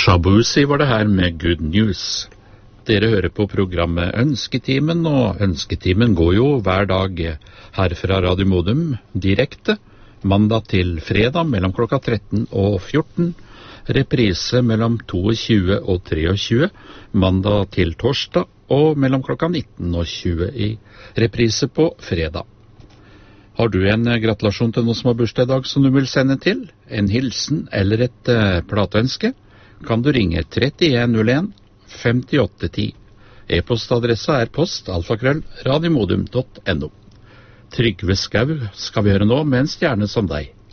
Shabuzi var det her med Good News. Dere hører på programmet Ønsketimen, og Ønsketimen går jo hver dag her fra Radio Modum direkte, mandag til fredag mellom klokka 13 og 14, reprise mellom 22 og 23, mandag til torsdag, og mellom klokka 19 og 20 i reprise på fredag. Har du en gratulasjon til noen som har bursdag i dag som du vil sende til, en hilsen eller et plateønske, kan du ringe 3101 5810. E-postadressa er post@radiomodum.no. Trygve Skau skal vi høre nå med En stjerne som deg.